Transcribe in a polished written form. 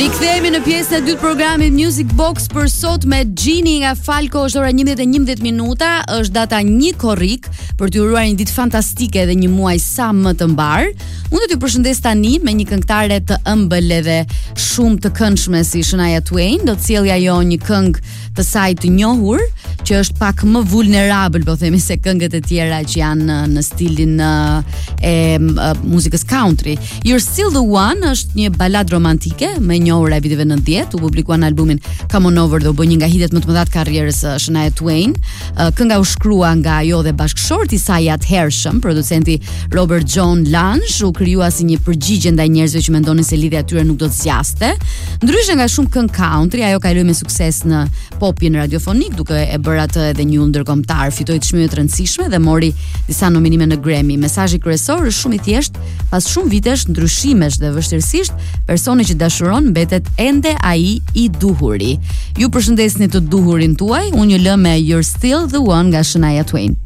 Rikthehemi në pjesën e dytë programit Music Box për sot me Gini nga Falco. Është ora 11:11 minuta, është data 1 korrik për t'ju uruar një ditë fantastike dhe një muaj sa më të mbar. Unë do t'ju përshëndes tani me një këngëtare të ëmbël dhe shumë të këndshme si Shania Twain. Do të sjellja jo një këngë të saj të njohur, që është pak më vulnerable, po themi, se këngët e tjera që janë në stilin e muzikës country. You're Still the One është një balad romantike me njohur e viteve 90, u publikua në albumin Come On Over dhe u bë një nga hitet më të mëdha të karrierës së Shania Twain. Kënga u shkrua nga ajo dhe bashkëshorti i saj i atëhershëm, producenti Robert John Lange, u krijua si një përgjigje ndaj njerëzve që mendonin se lidhja e tyre nuk do të zgjaste. Ndryshe nga shumë këngë country, ajo kaloi me sukses në popin radiofonik, duke e bërë atë edhe një ndërkombëtar, fitoi çmime të rëndësishme dhe mori disa nominime në Grammy. Mesazhi kryesor është shumë i thjeshtë, pas shumë vitesh ndryshimesh dhe vështirësisht, personi që dashuron mbetet ende ai i duhuri. Ju përshëndesni të duhurin tuaj, unë ju lë me You're Still the One nga Shania Twain.